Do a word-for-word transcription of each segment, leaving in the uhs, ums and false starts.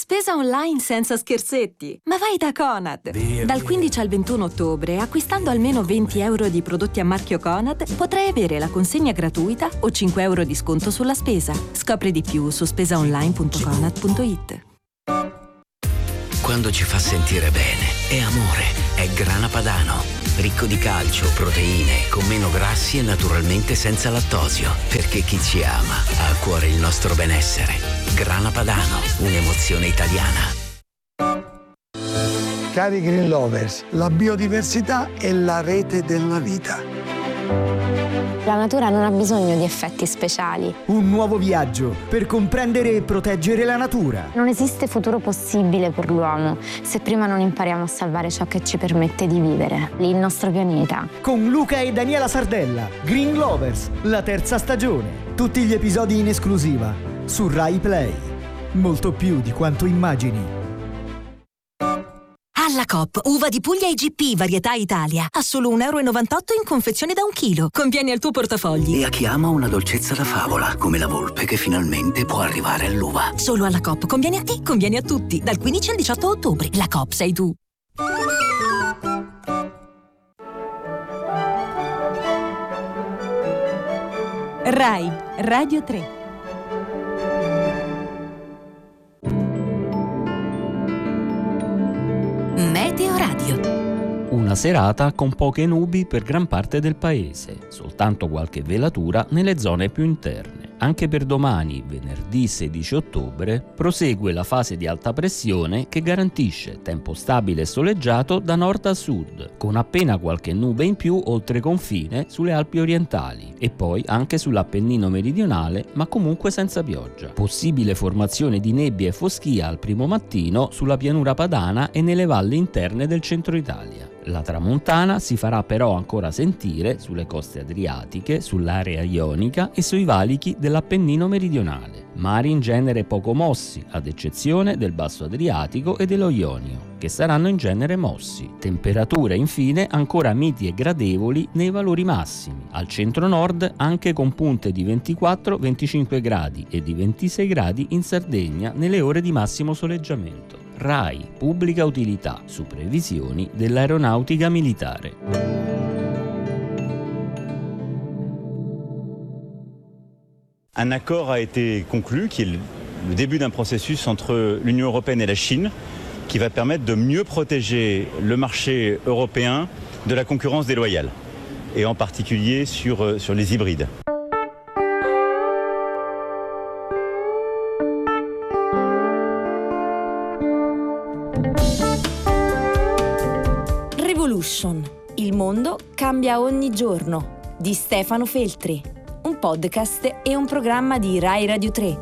Spesa online senza scherzetti. Ma vai da Conad. Via, Dal quindici al ventuno ottobre, acquistando almeno venti euro di prodotti a marchio Conad, potrai avere la consegna gratuita o cinque euro di sconto sulla spesa. Scopri di più su spesaonline punto conad punto it. Quando ci fa sentire bene, è amore, è Grana Padano. Ricco di calcio, proteine, con meno grassi e naturalmente senza lattosio. Perché chi ci ama ha a cuore il nostro benessere. Grana Padano, un'emozione italiana. Cari Green Lovers, la biodiversità è la rete della vita. La natura non ha bisogno di effetti speciali. Un nuovo viaggio per comprendere e proteggere la natura. Non esiste futuro possibile per l'uomo se prima non impariamo a salvare ciò che ci permette di vivere, il nostro pianeta. Con Luca e Daniela Sardella, Green Lovers, la terza stagione. Tutti gli episodi in esclusiva su Rai Play. Molto più di quanto immagini. Alla Coop, uva di Puglia I G P, varietà Italia, a solo un euro e novantotto in confezione da un chilo. Conviene al tuo portafogli. E a chi ama una dolcezza da favola, come la volpe che finalmente può arrivare all'uva. Solo alla Coop, conviene a te, conviene a tutti. Dal quindici al diciotto ottobre. La Coop sei tu. Rai Radio tre. Meteo Radio. Una serata con poche nubi per gran parte del paese, soltanto qualche velatura nelle zone più interne. Anche per domani, venerdì sedici ottobre, prosegue la fase di alta pressione che garantisce tempo stabile e soleggiato da nord a sud, con appena qualche nube in più oltre confine sulle Alpi orientali e poi anche sull'Appennino meridionale, ma comunque senza pioggia. Possibile formazione di nebbia e foschia al primo mattino sulla pianura padana e nelle valli interne del centro Italia. La tramontana si farà però ancora sentire sulle coste adriatiche, sull'area ionica e sui valichi dell'Appennino meridionale. Mari in genere poco mossi, ad eccezione del basso Adriatico e dello Ionio, che saranno in genere mossi. Temperature infine ancora miti e gradevoli nei valori massimi. Al centro-nord anche con punte di ventiquattro venticinque gradi e di ventisei gradi in Sardegna nelle ore di massimo soleggiamento. Rai, pubblica utilità, su previsioni dell'aeronautica militare. Un accord a été conclu, qui est le début d'un processus entre l'Union européenne et la Chine, qui va permettre de mieux protéger le marché européen de la concurrence déloyale, et en particulier sur, sur les hybrides. Revolution. Il mondo cambia ogni giorno di Stefano Feltri. Un podcast e un programma di Rai Radio tre.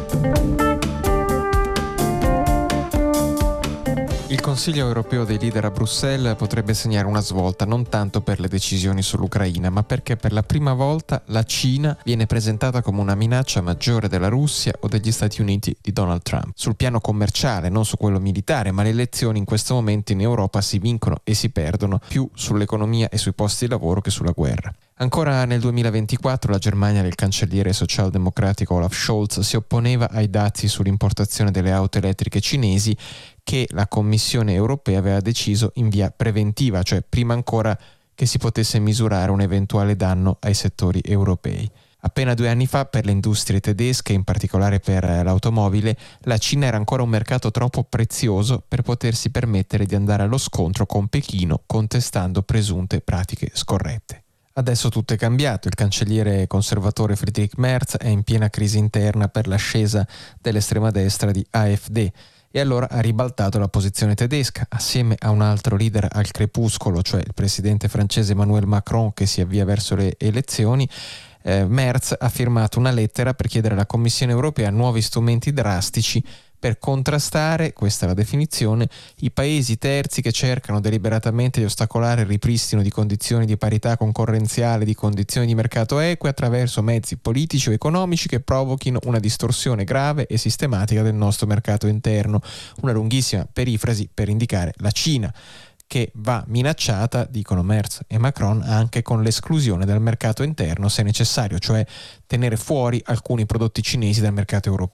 Il Consiglio europeo dei leader a Bruxelles potrebbe segnare una svolta non tanto per le decisioni sull'Ucraina, ma perché per la prima volta la Cina viene presentata come una minaccia maggiore della Russia o degli Stati Uniti di Donald Trump. Sul piano commerciale, non su quello militare, ma le elezioni in questo momento in Europa si vincono e si perdono più sull'economia e sui posti di lavoro che sulla guerra. Ancora nel duemilaventiquattro la Germania del cancelliere socialdemocratico Olaf Scholz si opponeva ai dazi sull'importazione delle auto elettriche cinesi che la Commissione europea aveva deciso in via preventiva, cioè prima ancora che si potesse misurare un eventuale danno ai settori europei. Appena due anni fa, per le industrie tedesche, in particolare per l'automobile, la Cina era ancora un mercato troppo prezioso per potersi permettere di andare allo scontro con Pechino contestando presunte pratiche scorrette. Adesso tutto è cambiato, il cancelliere conservatore Friedrich Merz è in piena crisi interna per l'ascesa dell'estrema destra di A F D e allora ha ribaltato la posizione tedesca assieme a un altro leader al crepuscolo, cioè il presidente francese Emmanuel Macron che si avvia verso le elezioni. Eh, Merz ha firmato una lettera per chiedere alla Commissione europea nuovi strumenti drastici per contrastare, questa è la definizione, i paesi terzi che cercano deliberatamente di ostacolare il ripristino di condizioni di parità concorrenziale, di condizioni di mercato eque attraverso mezzi politici o economici che provochino una distorsione grave e sistematica del nostro mercato interno. Una lunghissima perifrasi per indicare la Cina, che va minacciata, dicono Merz e Macron, anche con l'esclusione dal mercato interno se necessario, cioè tenere fuori alcuni prodotti cinesi dal mercato europeo.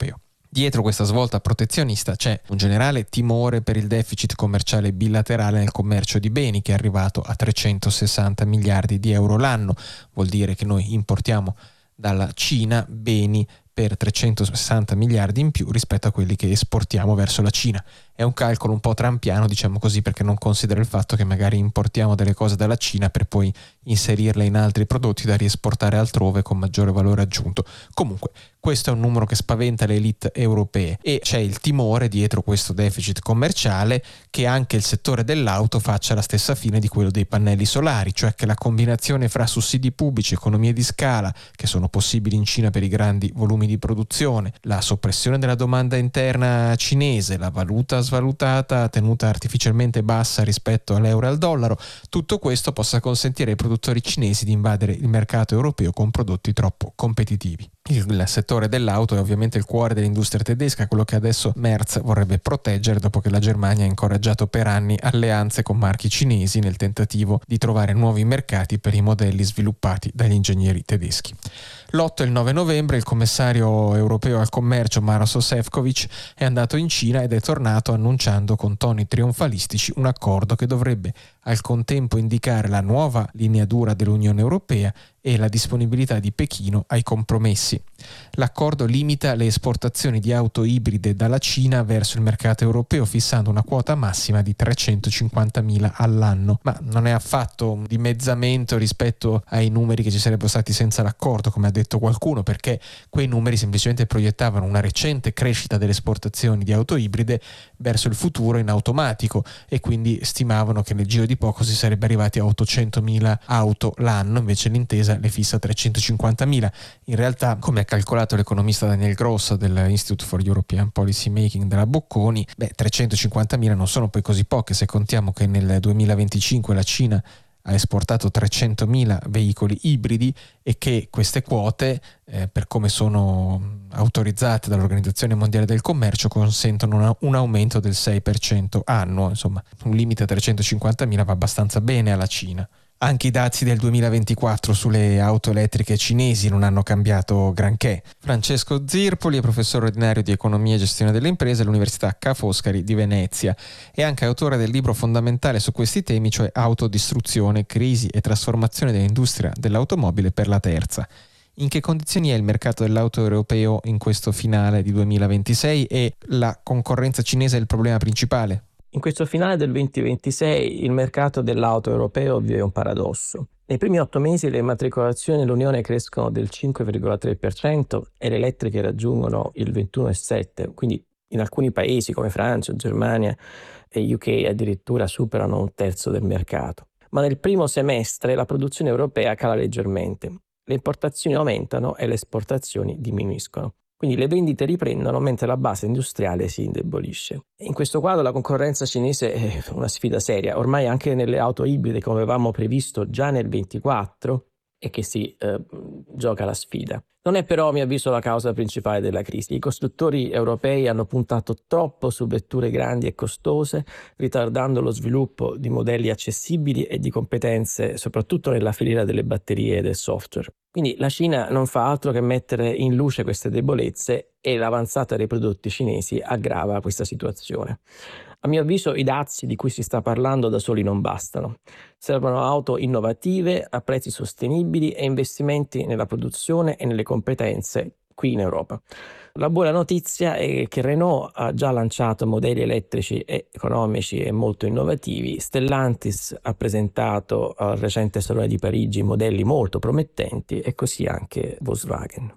Dietro questa svolta protezionista c'è un generale timore per il deficit commerciale bilaterale nel commercio di beni, che è arrivato a trecentosessanta miliardi di euro l'anno. Vuol dire che noi importiamo dalla Cina beni per trecentosessanta miliardi in più rispetto a quelli che esportiamo verso la Cina. È un calcolo un po' trampiano, diciamo così, perché non considera il fatto che magari importiamo delle cose dalla Cina per poi inserirle in altri prodotti da riesportare altrove con maggiore valore aggiunto. Comunque, questo è un numero che spaventa le elite europee e c'è il timore dietro questo deficit commerciale che anche il settore dell'auto faccia la stessa fine di quello dei pannelli solari, cioè che la combinazione fra sussidi pubblici, economie di scala, che sono possibili in Cina per i grandi volumi di produzione, la soppressione della domanda interna cinese, la valuta svalutata tenuta artificialmente bassa rispetto all'euro e al dollaro, tutto questo possa consentire ai produttori cinesi di invadere il mercato europeo con prodotti troppo competitivi. Il settore dell'auto è ovviamente il cuore dell'industria tedesca, quello che adesso Merz vorrebbe proteggere dopo che la Germania ha incoraggiato per anni alleanze con marchi cinesi nel tentativo di trovare nuovi mercati per i modelli sviluppati dagli ingegneri tedeschi. L'otto e il nove novembre il commissario europeo al commercio Maroš Šefčovič è andato in Cina ed è tornato annunciando con toni trionfalistici un accordo che dovrebbe al contempo indicare la nuova linea dura dell'Unione Europea e la disponibilità di Pechino ai compromessi. L'accordo limita le esportazioni di auto ibride dalla Cina verso il mercato europeo, fissando una quota massima di trecentocinquantamila all'anno, ma non è affatto un dimezzamento rispetto ai numeri che ci sarebbero stati senza l'accordo, come ha detto qualcuno, perché quei numeri semplicemente proiettavano una recente crescita delle esportazioni di auto ibride verso il futuro in automatico e quindi stimavano che nel giro di poco si sarebbe arrivati a ottocentomila auto l'anno, invece l'intesa le fissa trecentocinquantamila. In realtà, come ha calcolato l'economista Daniel Gross dell'Institute for European Policy Making della Bocconi, beh, trecentocinquantamila non sono poi così poche se contiamo che nel duemilaventicinque la Cina ha esportato trecentomila veicoli ibridi e che queste quote, eh, per come sono autorizzate dall'Organizzazione Mondiale del Commercio, consentono una, un aumento del sei per cento annuo. Insomma, un limite a trecentocinquantamila va abbastanza bene alla Cina. Anche i dazi del duemilaventiquattro sulle auto elettriche cinesi non hanno cambiato granché. Francesco Zirpoli è professore ordinario di economia e gestione delle imprese all'Università Ca' Foscari di Venezia e anche autore del libro fondamentale su questi temi, cioè Autodistruzione, crisi e trasformazione dell'industria dell'automobile per la terza. In che condizioni è il mercato dell'auto europeo in questo finale di duemilaventisei e la concorrenza cinese è il problema principale? In questo finale del duemilaventisei il mercato dell'auto europeo vive un paradosso. Nei primi otto mesi le immatricolazioni nell'Unione crescono del cinque virgola tre per cento e le elettriche raggiungono il ventuno virgola sette per cento, quindi in alcuni paesi come Francia, Germania e U K addirittura superano un terzo del mercato. Ma nel primo semestre la produzione europea cala leggermente, le importazioni aumentano e le esportazioni diminuiscono. Quindi le vendite riprendono mentre la base industriale si indebolisce. In questo quadro la concorrenza cinese è una sfida seria, ormai anche nelle auto ibride come avevamo previsto già nel ventiquattro è che si eh, gioca la sfida. Non è però a mio avviso la causa principale della crisi. I costruttori europei hanno puntato troppo su vetture grandi e costose, ritardando lo sviluppo di modelli accessibili e di competenze soprattutto nella filiera delle batterie e del software. Quindi la Cina non fa altro che mettere in luce queste debolezze e l'avanzata dei prodotti cinesi aggrava questa situazione. A mio avviso i dazi di cui si sta parlando da soli non bastano. Servono auto innovative a prezzi sostenibili e investimenti nella produzione e nelle competenze qui in Europa. La buona notizia è che Renault ha già lanciato modelli elettrici e economici e molto innovativi. Stellantis ha presentato al recente Salone di Parigi modelli molto promettenti e così anche Volkswagen.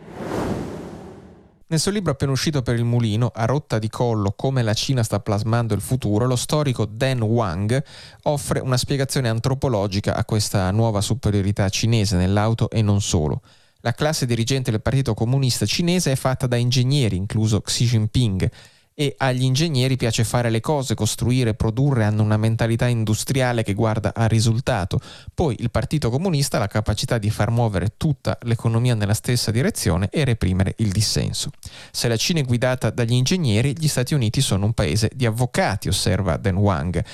Nel suo libro appena uscito per il Mulino, A rotta di collo, come la Cina sta plasmando il futuro, lo storico Dan Wang offre una spiegazione antropologica a questa nuova superiorità cinese nell'auto e non solo. La classe dirigente del Partito Comunista Cinese è fatta da ingegneri, incluso Xi Jinping, e agli ingegneri piace fare le cose, costruire, produrre, hanno una mentalità industriale che guarda al risultato. Poi il Partito Comunista ha la capacità di far muovere tutta l'economia nella stessa direzione e reprimere il dissenso. Se la Cina è guidata dagli ingegneri, gli Stati Uniti sono un paese di avvocati, osserva Dan Wang.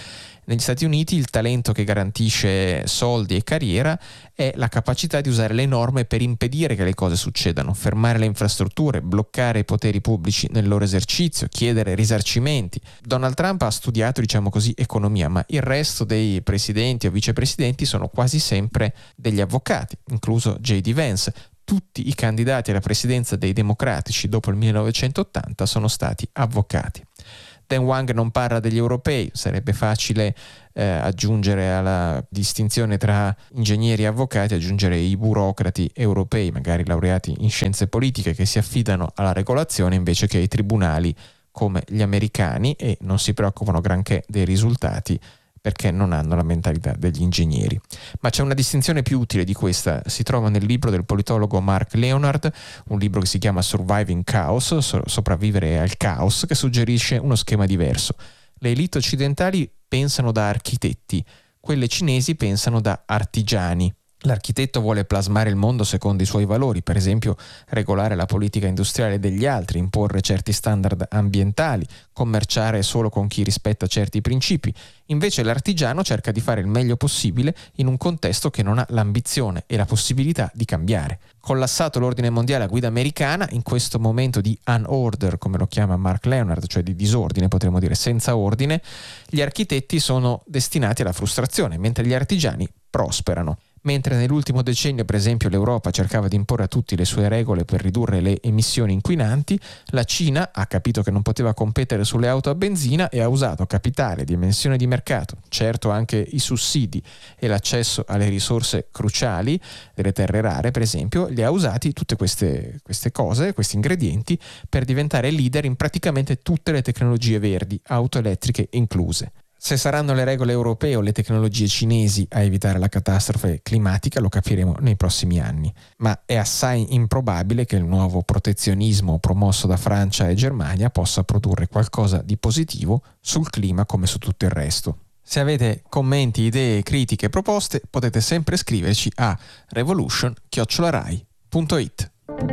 Negli Stati Uniti il talento che garantisce soldi e carriera è la capacità di usare le norme per impedire che le cose succedano, fermare le infrastrutture, bloccare i poteri pubblici nel loro esercizio, chiedere risarcimenti. Donald Trump ha studiato, diciamo così, economia, ma il resto dei presidenti o vicepresidenti sono quasi sempre degli avvocati, incluso J D Vance. Tutti i candidati alla presidenza dei democratici dopo il millenovecentottanta sono stati avvocati. Dan Wang non parla degli europei, sarebbe facile eh, aggiungere alla distinzione tra ingegneri e avvocati, aggiungere i burocrati europei, magari laureati in scienze politiche, che si affidano alla regolazione invece che ai tribunali come gli americani e non si preoccupano granché dei risultati perché non hanno la mentalità degli ingegneri. Ma c'è una distinzione più utile di questa, si trova nel libro del politologo Mark Leonard, un libro che si chiama Surviving Chaos, so- sopravvivere al caos, che suggerisce uno schema diverso. Le elite occidentali pensano da architetti, quelle cinesi pensano da artigiani. L'architetto vuole plasmare il mondo secondo i suoi valori, per esempio regolare la politica industriale degli altri, imporre certi standard ambientali, commerciare solo con chi rispetta certi principi. Invece l'artigiano cerca di fare il meglio possibile in un contesto che non ha l'ambizione e la possibilità di cambiare. Collassato l'ordine mondiale a guida americana, in questo momento di unorder, come lo chiama Mark Leonard, cioè di disordine, potremmo dire senza ordine, gli architetti sono destinati alla frustrazione, mentre gli artigiani prosperano. Mentre nell'ultimo decennio, per esempio, l'Europa cercava di imporre a tutti le sue regole per ridurre le emissioni inquinanti, la Cina ha capito che non poteva competere sulle auto a benzina e ha usato capitale, dimensione di mercato, certo anche i sussidi e l'accesso alle risorse cruciali delle terre rare, per esempio, li ha usati tutte queste, queste cose, questi ingredienti, per diventare leader in praticamente tutte le tecnologie verdi, auto elettriche incluse. Se saranno le regole europee o le tecnologie cinesi a evitare la catastrofe climatica lo capiremo nei prossimi anni, ma è assai improbabile che il nuovo protezionismo promosso da Francia e Germania possa produrre qualcosa di positivo sul clima come su tutto il resto. Se avete commenti, idee, critiche, proposte, potete sempre scriverci a revolution chiocciola rai punto it.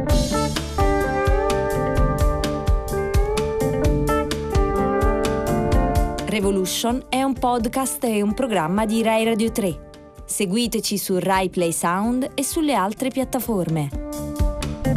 Revolution è un podcast e un programma di Rai Radio tre. Seguiteci su Rai Play Sound e sulle altre piattaforme.